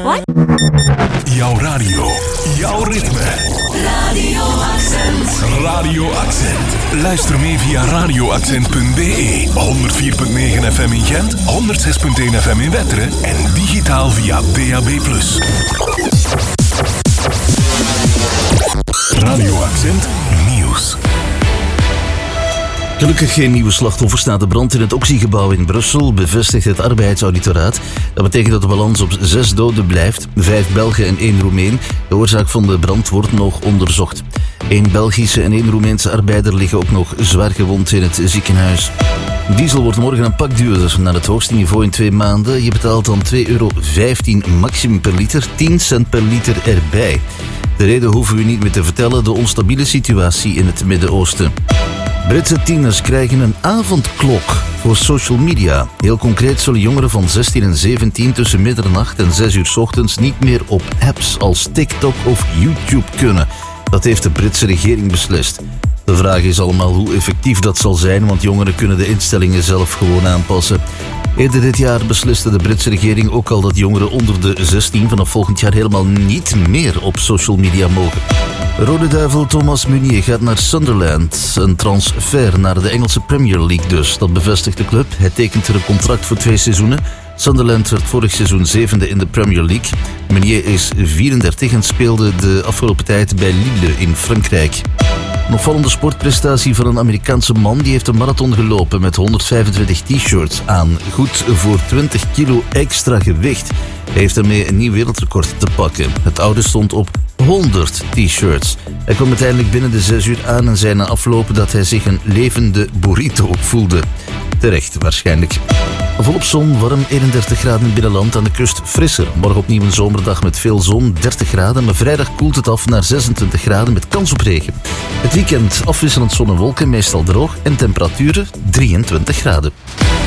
What? Jouw radio, jouw ritme. Radio Accent. Radio Accent. Luister mee via radioaccent.be. 104.9 FM in Gent, 106.1 FM in Wetteren en digitaal via DAB+. Radio Accent Nieuws. Gelukkig geen nieuwe slachtoffers na de brand in het Oxygebouw in Brussel, bevestigt het arbeidsauditoraat. Dat betekent dat de balans op 6 doden blijft, 5 Belgen en 1 Roemeen. De oorzaak van de brand wordt nog onderzocht. 1 Belgische en 1 Roemeense arbeider liggen ook nog zwaar gewond in het ziekenhuis. Diesel wordt morgen een pak duurder, naar het hoogste niveau in 2 maanden. Je betaalt dan €2,15 maximum per liter, 10 cent per liter erbij. De reden hoeven we niet meer te vertellen, de onstabiele situatie in het Midden-Oosten. Britse tieners krijgen een avondklok voor social media. Heel concreet zullen jongeren van 16 en 17 tussen middernacht en 6 uur 's ochtends niet meer op apps als TikTok of YouTube kunnen. Dat heeft de Britse regering beslist. De vraag is allemaal hoe effectief dat zal zijn, want jongeren kunnen de instellingen zelf gewoon aanpassen. Eerder dit jaar besliste de Britse regering ook al dat jongeren onder de 16 vanaf volgend jaar helemaal niet meer op social media mogen. Rode Duivel Thomas Meunier gaat naar Sunderland. Een transfer naar de Engelse Premier League dus. Dat bevestigt de club. Hij tekent er een contract voor 2 seizoenen. Sunderland werd vorig seizoen 7e in de Premier League. Meunier is 34 en speelde de afgelopen tijd bij Lille in Frankrijk. Een opvallende sportprestatie van een Amerikaanse man. Die heeft een marathon gelopen met 125 t-shirts aan. Goed voor 20 kilo extra gewicht. Hij heeft daarmee een nieuw wereldrecord te pakken. Het oude stond op 100 t-shirts. Hij kwam uiteindelijk binnen de 6 uur aan en zei na afloop dat hij zich een levende burrito voelde. Terecht waarschijnlijk. Volop zon, warm 31 graden in binnenland, aan de kust frisser. Morgen opnieuw een zomerdag met veel zon, 30 graden. Maar vrijdag koelt het af naar 26 graden met kans op regen. Het weekend afwisselend zon en wolken, meestal droog en temperaturen 23 graden.